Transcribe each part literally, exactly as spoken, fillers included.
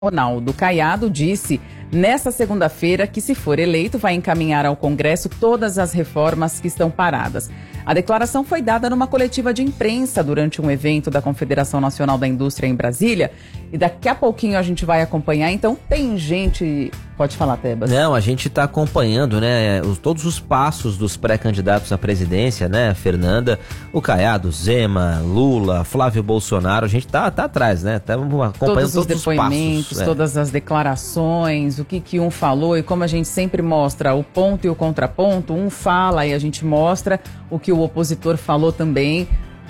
Ronaldo Caiado disse nesta segunda-feira que, se for eleito, vai encaminhar ao Congresso todas as reformas que estão paradas. A declaração foi dada numa coletiva de imprensa durante um evento da Confederação Nacional da Indústria em Brasília. E daqui a pouquinho a gente vai acompanhar. Então, tem gente... Pode falar, Tebas. Não, a gente está acompanhando, né, os, todos os passos dos pré-candidatos à presidência, né, Fernanda, o Caiado, Zema, Lula, Flávio Bolsonaro. A gente tá, tá atrás, né? Estamos acompanhando todos, todos os depoimentos, os passos, todas é. as declarações, o que, que um falou, e como a gente sempre mostra o ponto e o contraponto, um fala e a gente mostra o que o opositor falou também,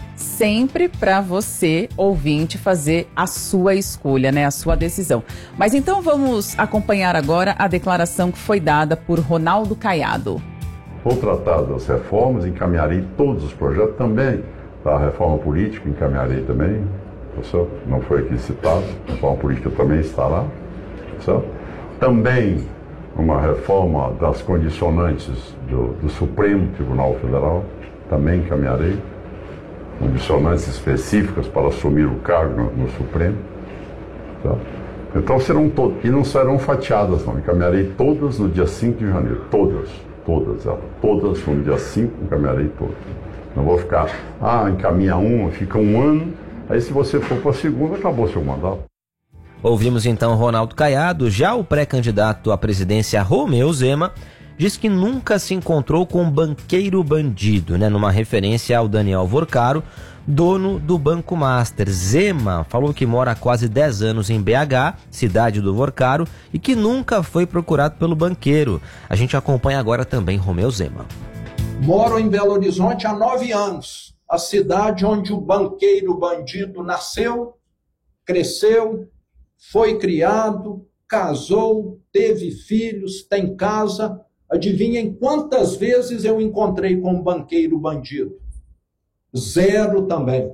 sempre para você, ouvinte, fazer a sua escolha, né, a sua decisão. Mas então vamos acompanhar agora a declaração que foi dada por Ronaldo Caiado. Vou tratar das reformas, encaminharei todos os projetos também, a reforma política encaminharei também, certo? Não foi aqui citado, a reforma política também está lá, certo? Também uma reforma das condicionantes do, do Supremo Tribunal Federal, também encaminharei, condicionantes específicas para assumir o cargo no, no Supremo. Tá? Então serão todas, e não serão fatiadas, não. Encaminharei todas no dia cinco de janeiro. Todas, todas, elas. Todas no dia cinco, encaminharei todas. Não vou ficar, ah, encaminha uma, fica um ano, aí se você for para a segunda, acabou seu mandato. Ouvimos então Ronaldo Caiado. Já o pré-candidato à presidência Romeu Zema diz que nunca se encontrou com um banqueiro bandido, né? Numa referência ao Daniel Vorcaro, dono do Banco Master. Zema falou que mora há quase dez anos em B H, cidade do Vorcaro, e que nunca foi procurado pelo banqueiro. A gente acompanha agora também Romeu Zema. Moro em Belo Horizonte há nove anos, a cidade onde o banqueiro bandido nasceu, cresceu, foi criado, casou, teve filhos, tem casa. Adivinhem quantas vezes eu encontrei com um banqueiro bandido? Zero também.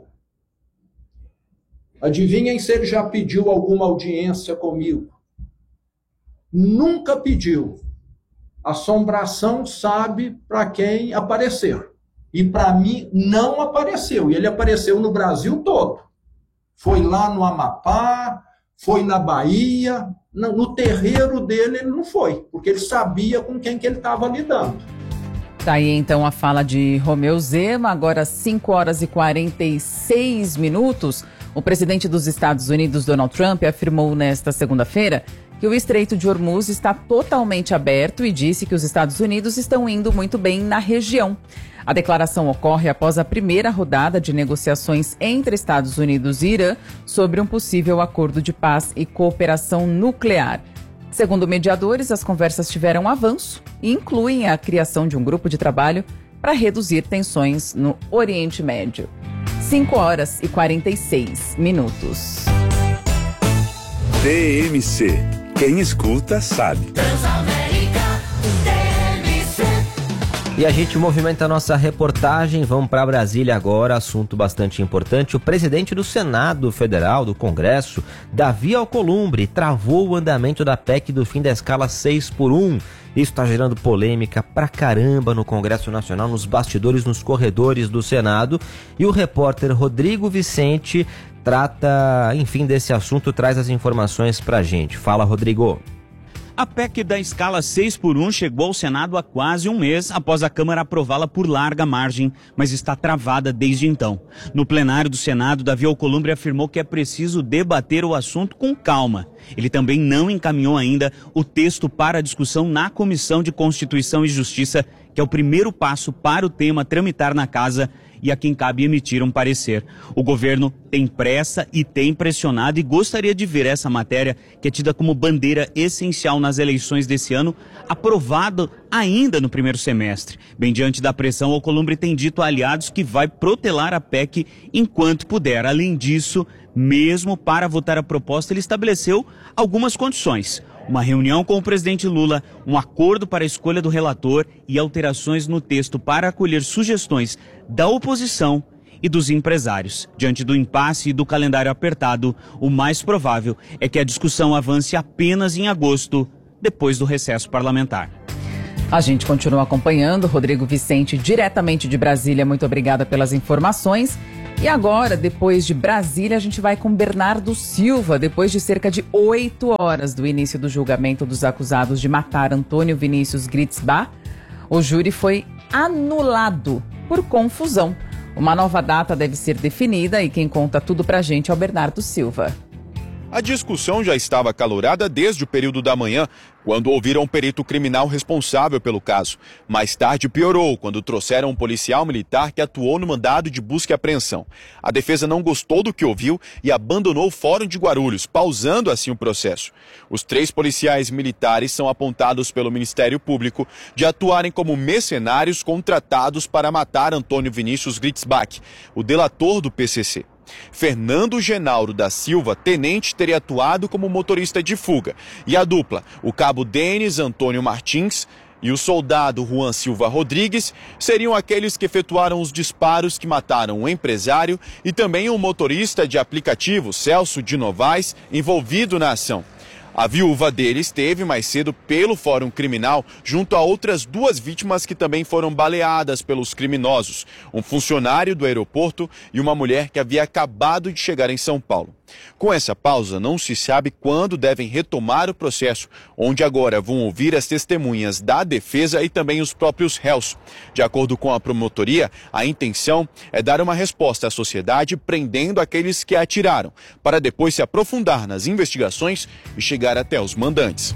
Adivinhem se ele já pediu alguma audiência comigo? Nunca pediu. Assombração sabe para quem aparecer. E para mim não apareceu. E ele apareceu no Brasil todo. Foi lá no Amapá, foi na Bahia. No terreiro dele ele não foi, porque ele sabia com quem que ele estava lidando. Tá aí então a fala de Romeu Zema. Agora cinco horas e quarenta e seis minutos. O presidente dos Estados Unidos, Donald Trump, afirmou nesta segunda-feira que o Estreito de Hormuz está totalmente aberto e disse que os Estados Unidos estão indo muito bem na região. A declaração ocorre após a primeira rodada de negociações entre Estados Unidos e Irã sobre um possível acordo de paz e cooperação nuclear. Segundo mediadores, as conversas tiveram avanço e incluem a criação de um grupo de trabalho para reduzir tensões no Oriente Médio. cinco horas e quarenta e seis minutos. T M C. Quem escuta sabe. E a gente movimenta a nossa reportagem, vamos para Brasília agora, assunto bastante importante. O presidente do Senado Federal, do Congresso, Davi Alcolumbre, travou o andamento da P E C do fim da escala seis por um. Isso está gerando polêmica pra caramba no Congresso Nacional, nos bastidores, nos corredores do Senado. E o repórter Rodrigo Vicente trata, enfim, desse assunto, traz as informações pra gente. Fala, Rodrigo. A P E C da escala seis por um chegou ao Senado há quase um mês após a Câmara aprová-la por larga margem, mas está travada desde então. No plenário do Senado, Davi Alcolumbre afirmou que é preciso debater o assunto com calma. Ele também não encaminhou ainda o texto para a discussão na Comissão de Constituição e Justiça, que é o primeiro passo para o tema tramitar na casa e a quem cabe emitir um parecer. O governo tem pressa e tem pressionado e gostaria de ver essa matéria, que é tida como bandeira essencial nas eleições desse ano, aprovado ainda no primeiro semestre. Bem diante da pressão, Alcolumbre tem dito a aliados que vai protelar a P E C enquanto puder. Além disso, mesmo para votar a proposta, ele estabeleceu algumas condições. Uma reunião com o presidente Lula, um acordo para a escolha do relator e alterações no texto para acolher sugestões da oposição e dos empresários. Diante do impasse e do calendário apertado, o mais provável é que a discussão avance apenas em agosto, depois do recesso parlamentar. A gente continua acompanhando. Rodrigo Vicente, diretamente de Brasília, muito obrigada pelas informações. E agora, depois de Brasília, a gente vai com Bernardo Silva. Depois de cerca de oito horas do início do julgamento dos acusados de matar Antônio Vinícius Gritzbach, o júri foi anulado por confusão. Uma nova data deve ser definida e quem conta tudo pra gente é o Bernardo Silva. A discussão já estava acalorada desde o período da manhã, quando ouviram o perito criminal responsável pelo caso. Mais tarde piorou, quando trouxeram um policial militar que atuou no mandado de busca e apreensão. A defesa não gostou do que ouviu e abandonou o Fórum de Guarulhos, pausando assim o processo. Os três policiais militares são apontados pelo Ministério Público de atuarem como mercenários contratados para matar Antônio Vinícius Gritzbach, o delator do P C C. Fernando Genauro da Silva, tenente, teria atuado como motorista de fuga. E a dupla, o cabo Denis Antônio Martins e o soldado Juan Silva Rodrigues, seriam aqueles que efetuaram os disparos que mataram o empresário e também o motorista de aplicativo Celso de Novaes, envolvido na ação. A viúva dele esteve mais cedo pelo Fórum Criminal junto a outras duas vítimas que também foram baleadas pelos criminosos, um funcionário do aeroporto e uma mulher que havia acabado de chegar em São Paulo. Com essa pausa, não se sabe quando devem retomar o processo, onde agora vão ouvir as testemunhas da defesa e também os próprios réus. De acordo com a promotoria, a intenção é dar uma resposta à sociedade prendendo aqueles que atiraram, para depois se aprofundar nas investigações e chegar até os mandantes.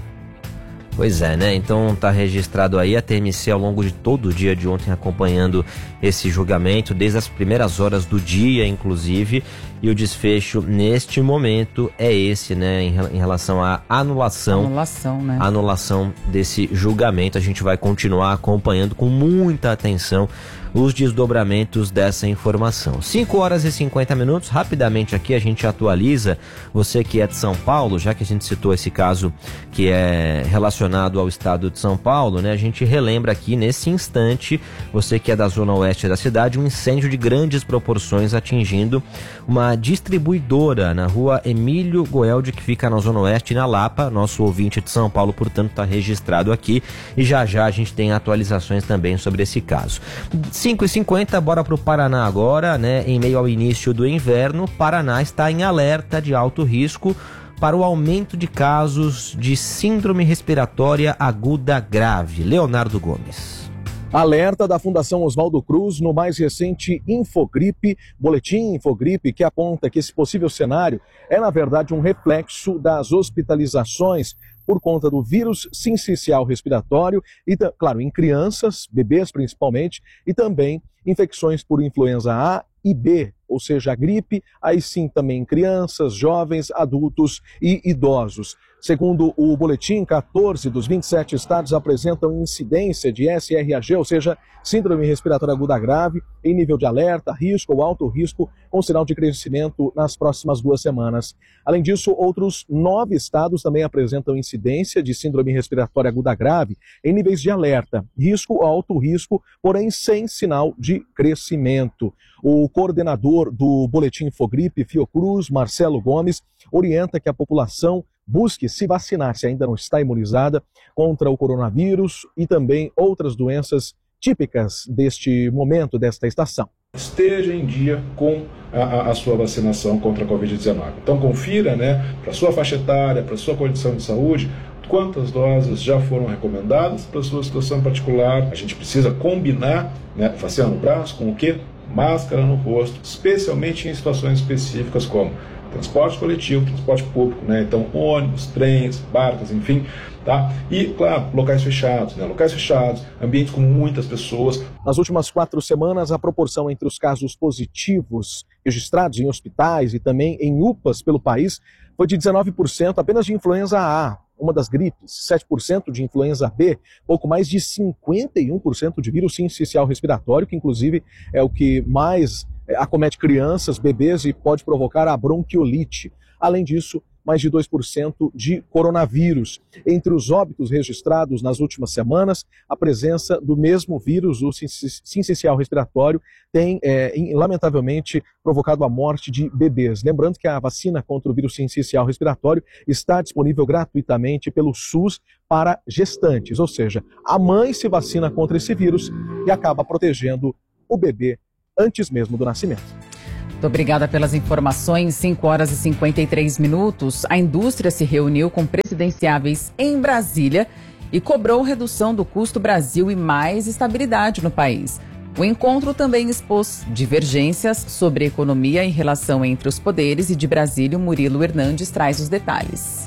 Pois é, né? Então tá registrado aí a T M C ao longo de todo o dia de ontem acompanhando esse julgamento, desde as primeiras horas do dia, inclusive, e o desfecho neste momento é esse, né? Em, em relação à anulação, anulação, né? anulação desse julgamento. A gente vai continuar acompanhando com muita atenção os desdobramentos dessa informação. cinco horas e cinquenta minutos, rapidamente aqui a gente atualiza, você que é de São Paulo, já que a gente citou esse caso que é relacionado ao estado de São Paulo, né? A gente relembra aqui nesse instante, você que é da zona oeste da cidade, um incêndio de grandes proporções atingindo uma distribuidora na rua Emílio Goeldi, que fica na zona oeste, na Lapa. Nosso ouvinte de São Paulo, portanto, está registrado aqui e já já a gente tem atualizações também sobre esse caso. cinco e cinquenta, bora pro Paraná agora, né? Em meio ao início do inverno, Paraná está em alerta de alto risco para o aumento de casos de síndrome respiratória aguda grave. Leonardo Gomes. Alerta da Fundação Oswaldo Cruz no mais recente Infogripe, boletim Infogripe, que aponta que esse possível cenário é, na verdade, um reflexo das hospitalizações por conta do vírus sincicial respiratório, e, claro, em crianças, bebês principalmente, e também infecções por influenza A e B, ou seja, a gripe, aí sim também em crianças, jovens, adultos e idosos. Segundo o boletim, quatorze dos vinte e sete estados apresentam incidência de S R A G, ou seja, síndrome respiratória aguda grave, em nível de alerta, risco ou alto risco, com sinal de crescimento nas próximas duas semanas. Além disso, outros nove estados também apresentam incidência de síndrome respiratória aguda grave, em níveis de alerta, risco ou alto risco, porém sem sinal de crescimento. O coordenador do boletim Infogripe, Fiocruz, Marcelo Gomes, orienta que a população busque se vacinar, se ainda não está imunizada, contra o coronavírus e também outras doenças típicas deste momento, desta estação. Esteja em dia com a, a sua vacinação contra a covid dezenove. Então confira, né, para a sua faixa etária, para a sua condição de saúde, quantas doses já foram recomendadas para a sua situação particular. A gente precisa combinar, né, vacina no braço com o quê? Máscara no rosto, especialmente em situações específicas como transporte coletivo, transporte público, né? Então ônibus, trens, barcas, enfim, tá? E, claro, locais fechados, né? Locais fechados, ambientes com muitas pessoas. Nas últimas quatro semanas, a proporção entre os casos positivos registrados em hospitais e também em U P As pelo país foi de dezenove por cento apenas de influenza A, uma das gripes, sete por cento de influenza B, pouco mais de cinquenta e um por cento de vírus sincicial respiratório, que inclusive é o que mais acomete crianças, bebês e pode provocar a bronquiolite. Além disso, mais de dois por cento de coronavírus. Entre os óbitos registrados nas últimas semanas, a presença do mesmo vírus, o sincicial respiratório, tem, é, lamentavelmente, provocado a morte de bebês. Lembrando que a vacina contra o vírus sincicial respiratório está disponível gratuitamente pelo SUS para gestantes, ou seja, a mãe se vacina contra esse vírus e acaba protegendo o bebê antes mesmo do nascimento. Muito obrigada pelas informações. cinco horas e cinquenta e três minutos. A indústria se reuniu com presidenciáveis em Brasília e cobrou redução do custo Brasil e mais estabilidade no país. O encontro também expôs divergências sobre economia e relação entre os poderes, e de Brasília, o Murilo Hernandes traz os detalhes.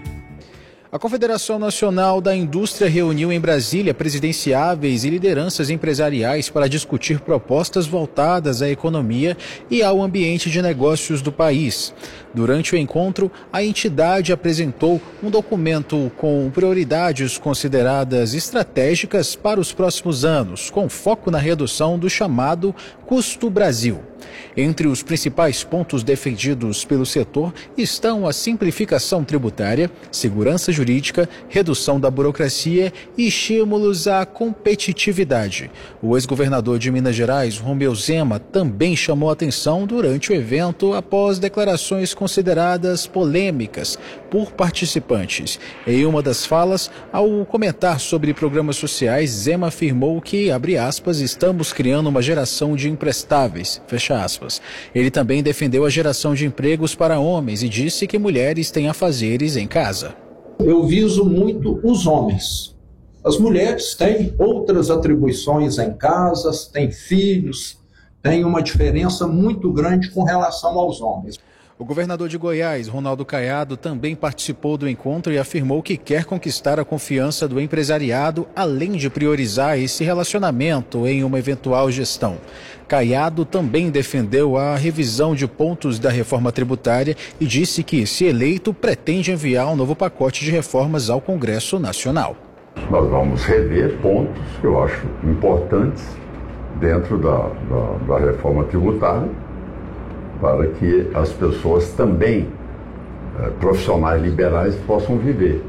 A Confederação Nacional da Indústria reuniu em Brasília presidenciáveis e lideranças empresariais para discutir propostas voltadas à economia e ao ambiente de negócios do país. Durante o encontro, a entidade apresentou um documento com prioridades consideradas estratégicas para os próximos anos, com foco na redução do chamado Custo Brasil. Entre os principais pontos defendidos pelo setor estão a simplificação tributária, segurança jurídica, redução da burocracia e estímulos à competitividade. O ex-governador de Minas Gerais, Romeu Zema, também chamou atenção durante o evento após declarações consideradas polêmicas por participantes. Em uma das falas, ao comentar sobre programas sociais, Zema afirmou que, abre aspas, estamos criando uma geração de imprestáveis, fecha aspas. Ele também defendeu a geração de empregos para homens e disse que mulheres têm afazeres em casa. Eu viso muito os homens. As mulheres têm outras atribuições em casas, têm filhos, tem uma diferença muito grande com relação aos homens. O governador de Goiás, Ronaldo Caiado, também participou do encontro e afirmou que quer conquistar a confiança do empresariado, além de priorizar esse relacionamento em uma eventual gestão. Caiado também defendeu a revisão de pontos da reforma tributária e disse que, se eleito, pretende enviar um novo pacote de reformas ao Congresso Nacional. Nós vamos rever pontos que eu acho importantes dentro da, da, da reforma tributária, para que as pessoas também, eh, profissionais liberais, possam viver.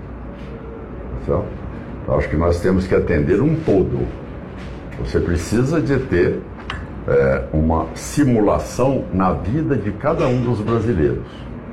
Certo? Então, acho que nós temos que atender um todo. Você precisa de ter eh, uma simulação na vida de cada um dos brasileiros.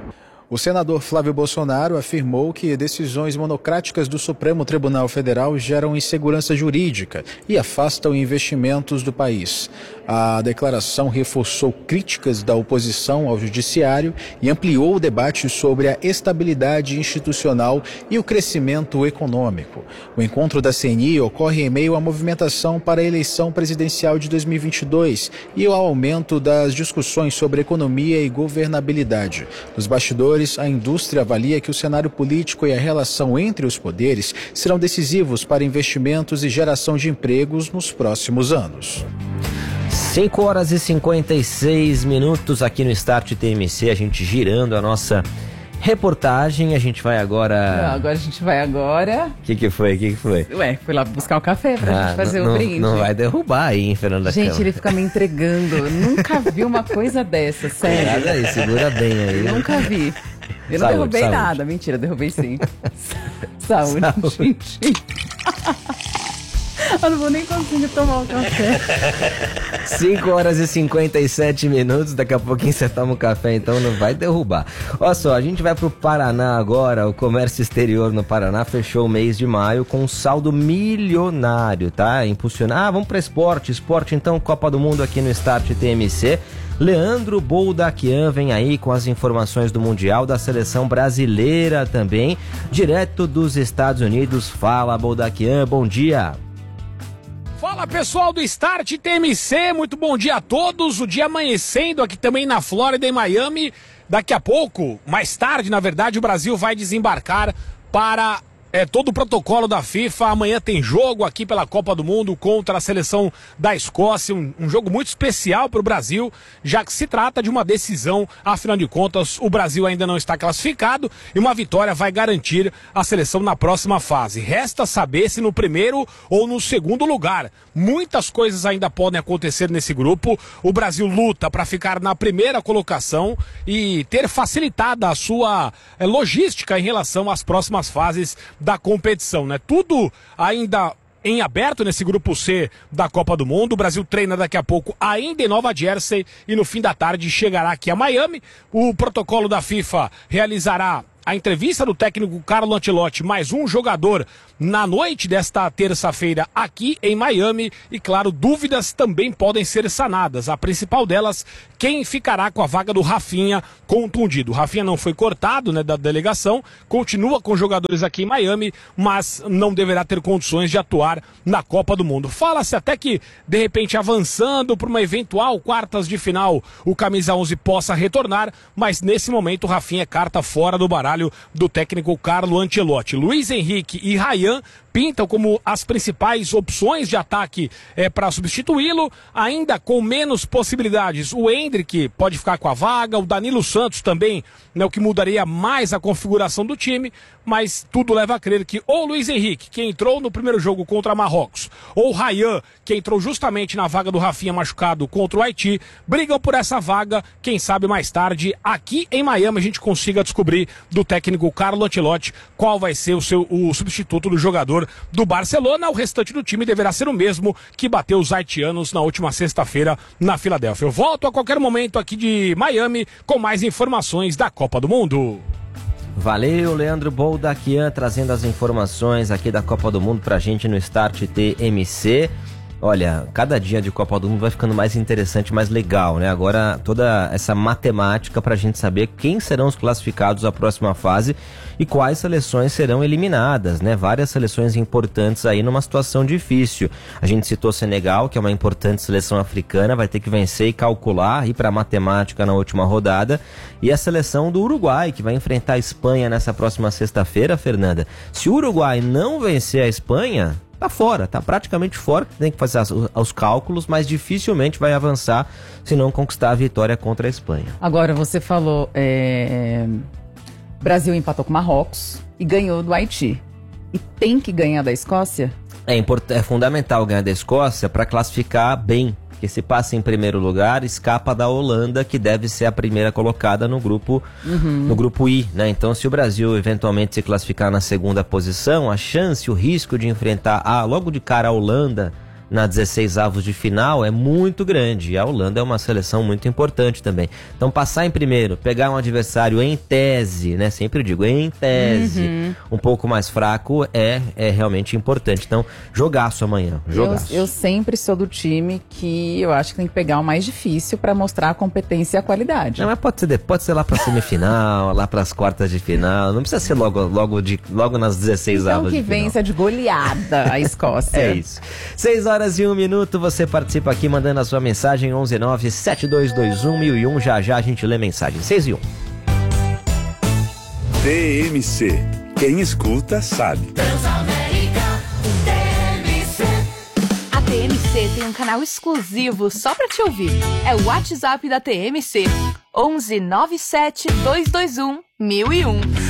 O senador Flávio Bolsonaro afirmou que decisões monocráticas do Supremo Tribunal Federal geram insegurança jurídica e afastam investimentos do país. A declaração reforçou críticas da oposição ao judiciário e ampliou o debate sobre a estabilidade institucional e o crescimento econômico. O encontro da C N I ocorre em meio à movimentação para a eleição presidencial de dois mil e vinte e dois e ao aumento das discussões sobre economia e governabilidade. Nos bastidores, a indústria avalia que o cenário político e a relação entre os poderes serão decisivos para investimentos e geração de empregos nos próximos anos. cinco horas e cinquenta e seis minutos aqui no Start T M C, a gente girando a nossa reportagem. A gente vai agora... Não, agora a gente vai agora... O que que foi? O que que foi? Ué, fui lá buscar o café pra ah, gente fazer não, o brinde. Não vai derrubar aí, hein, Fernanda Gente, Câmara. ele fica me entregando. Eu nunca vi uma coisa dessa, sério. Nada aí, segura bem aí. Eu nunca vi. Eu não saúde, derrubei saúde. nada. Mentira, derrubei sim. Saúde, Saúde. gente. Eu não vou nem conseguir tomar o café. cinco horas e cinquenta e sete minutos, daqui a pouquinho você toma o café, então não vai derrubar. Olha só, a gente vai pro Paraná agora. O comércio exterior no Paraná fechou o mês de maio com um saldo milionário, tá? Impulsionar, ah, vamos para esporte, esporte então, Copa do Mundo aqui no Start T M C. Leandro Boldaquian vem aí com as informações do Mundial, da seleção brasileira também, direto dos Estados Unidos. Fala, Boldaquian, bom dia. Fala pessoal do Start T M C, muito bom dia a todos. O dia amanhecendo aqui também na Flórida, em Miami. Daqui a pouco, mais tarde na verdade, o Brasil vai desembarcar para é, todo o protocolo da FIFA. Amanhã tem jogo aqui pela Copa do Mundo contra a seleção da Escócia. Um, um jogo muito especial para o Brasil, já que se trata de uma decisão. Afinal de contas, o Brasil ainda não está classificado e uma vitória vai garantir a seleção na próxima fase. Resta saber se no primeiro ou no segundo lugar. Muitas coisas ainda podem acontecer nesse grupo. O Brasil luta para ficar na primeira colocação e ter facilitada a sua é, logística em relação às próximas fases da competição, né? Tudo ainda em aberto nesse grupo C da Copa do Mundo. O Brasil treina daqui a pouco ainda em Nova Jersey e no fim da tarde chegará aqui a Miami. O protocolo da FIFA realizará a entrevista do técnico Carlo Ancelotti, mais um jogador na noite desta terça-feira aqui em Miami. E claro, dúvidas também podem ser sanadas. A principal delas, quem ficará com a vaga do Rafinha contundido. O Rafinha não foi cortado, né, da delegação, continua com jogadores aqui em Miami, mas não deverá ter condições de atuar na Copa do Mundo. Fala-se até que, de repente, avançando para uma eventual quartas de final, o camisa onze possa retornar, mas nesse momento o Rafinha é carta fora do baralho do técnico Carlo Ancelotti. Luiz Henrique e Ryan pintam como as principais opções de ataque é, para substituí-lo, ainda com menos possibilidades. O Endrick pode ficar com a vaga, o Danilo Santos também, né, o que mudaria mais a configuração do time, mas tudo leva a crer que ou o Luiz Henrique, que entrou no primeiro jogo contra Marrocos, ou o Ryan, que entrou justamente na vaga do Rafinha machucado contra o Haiti, brigam por essa vaga. Quem sabe mais tarde, aqui em Miami, a gente consiga descobrir do técnico Carlo Ancelotti qual vai ser o, seu, o substituto do jogador do Barcelona. O restante do time deverá ser o mesmo que bateu os haitianos na última sexta-feira na Filadélfia. Eu volto a qualquer momento aqui de Miami com mais informações da Copa do Mundo. Valeu, Leandro Boldaquian, trazendo as informações aqui da Copa do Mundo pra gente no Start T M C. Olha, cada dia de Copa do Mundo vai ficando mais interessante, mais legal, né? Agora, toda essa matemática pra gente saber quem serão os classificados à próxima fase e quais seleções serão eliminadas, né? Várias seleções importantes aí numa situação difícil. A gente citou Senegal, que é uma importante seleção africana, vai ter que vencer e calcular, ir pra matemática na última rodada. E a seleção do Uruguai, que vai enfrentar a Espanha nessa próxima sexta-feira, Fernanda. Se o Uruguai não vencer a Espanha, tá fora, tá praticamente fora, tem que fazer as, os cálculos, mas dificilmente vai avançar se não conquistar a vitória contra a Espanha. Agora, você falou, é... Brasil empatou com Marrocos e ganhou do Haiti. E tem que ganhar da Escócia? É, import... é fundamental ganhar da Escócia para classificar bem. Porque se passa em primeiro lugar, escapa da Holanda, que deve ser a primeira colocada no grupo, uhum. no grupo I, né? Então, se o Brasil eventualmente se classificar na segunda posição, a chance, o risco de enfrentar a, logo de cara a Holanda na dezesseis avos de final é muito grande. E a Holanda é uma seleção muito importante também. Então, passar em primeiro, pegar um adversário em tese, né? Sempre digo, em tese, uhum. um pouco mais fraco é, é realmente importante. Então, jogaço amanhã. Jogaço. Eu, eu sempre sou do time que eu acho que tem que pegar o mais difícil para mostrar a competência e a qualidade. Não, mas pode ser, pode ser lá pra semifinal, lá pras quartas de final. Não precisa ser logo, logo, de, logo nas dezesseis então avos de final. final. Então que vença de goleada a Escócia. É isso. seis horas e um minuto, você participa aqui mandando a sua mensagem onze nove sete dois dois um mil e um. Já já a gente lê mensagem. seis e um. T M C. Quem escuta sabe. A T M C tem um canal exclusivo só pra te ouvir. É o WhatsApp da T M C. onze nove sete dois dois um mil e um.